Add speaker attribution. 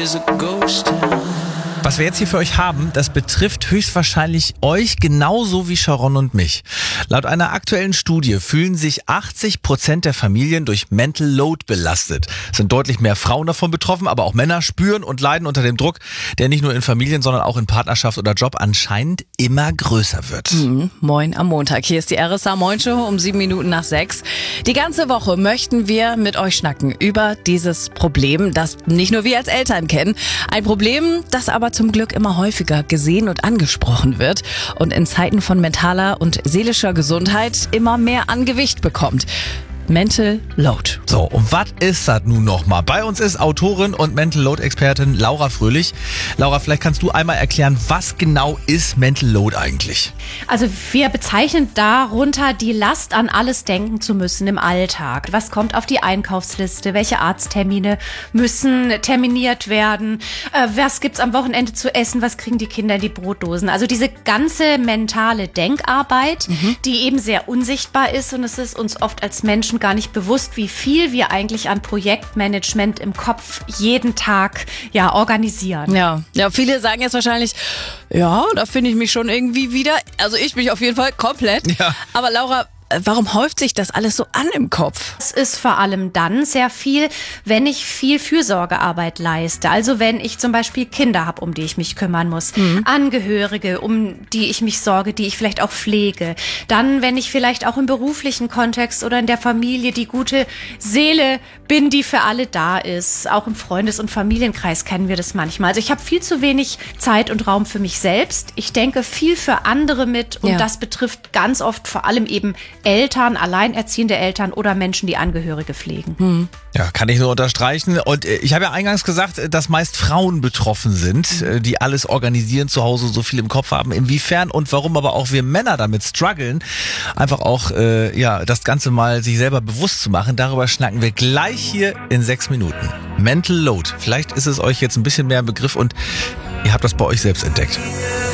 Speaker 1: is a ghost town.
Speaker 2: Was wir jetzt hier für euch haben, das betrifft höchstwahrscheinlich euch genauso wie Sharon und mich. Laut einer aktuellen Studie fühlen sich 80% der Familien durch Mental Load belastet. Es sind deutlich mehr Frauen davon betroffen, aber auch Männer spüren und leiden unter dem Druck, der nicht nur in Familien, sondern auch in Partnerschaft oder Job anscheinend immer größer wird.
Speaker 3: Moin am Montag. Hier ist die RSA Moin Show um 7:07. Die ganze Woche möchten wir mit euch schnacken über dieses Problem, das nicht nur wir als Eltern kennen. Ein Problem, das aber zum Glück immer häufiger gesehen und angesprochen wird und in Zeiten von mentaler und seelischer Gesundheit immer mehr an Gewicht bekommt. Mental Load.
Speaker 2: So, und was ist das nun nochmal? Bei uns ist Autorin und Mental Load Expertin Laura Fröhlich. Laura, vielleicht kannst du einmal erklären, was genau ist Mental Load eigentlich?
Speaker 4: Also wir bezeichnen darunter die Last, an alles denken zu müssen im Alltag. Was kommt auf die Einkaufsliste? Welche Arzttermine müssen terminiert werden? Was gibt's am Wochenende zu essen? Was kriegen die Kinder in die Brotdosen? Also diese ganze mentale Denkarbeit, die eben sehr unsichtbar ist, und es ist uns oft als Menschen gar nicht bewusst, wie viel wir eigentlich an Projektmanagement im Kopf jeden Tag organisieren.
Speaker 3: Ja, viele sagen jetzt wahrscheinlich, ja, da finde ich mich schon irgendwie wieder. Also ich mich auf jeden Fall komplett.
Speaker 2: Ja.
Speaker 3: Aber Laura, warum häuft sich das alles so an im Kopf?
Speaker 4: Es ist vor allem dann sehr viel, wenn ich viel Fürsorgearbeit leiste. Also wenn ich zum Beispiel Kinder habe, um die ich mich kümmern muss, Angehörige, um die ich mich sorge, die ich vielleicht auch pflege. Dann, wenn ich vielleicht auch im beruflichen Kontext oder in der Familie die gute Seele bin, die für alle da ist. Auch im Freundes- und Familienkreis kennen wir das manchmal. Also ich habe viel zu wenig Zeit und Raum für mich selbst. Ich denke viel für andere mit, und das betrifft ganz oft vor allem eben Eltern, alleinerziehende Eltern oder Menschen, die Angehörige pflegen.
Speaker 2: Ja, kann ich nur unterstreichen. Und ich habe ja eingangs gesagt, dass meist Frauen betroffen sind, die alles organisieren zu Hause, so viel im Kopf haben. Inwiefern und warum aber auch wir Männer damit strugglen, einfach auch das Ganze mal sich selber bewusst zu machen. Darüber schnacken wir gleich hier in 6 Minuten. Mental Load. Vielleicht ist es euch jetzt ein bisschen mehr ein Begriff und ihr habt das bei euch selbst entdeckt.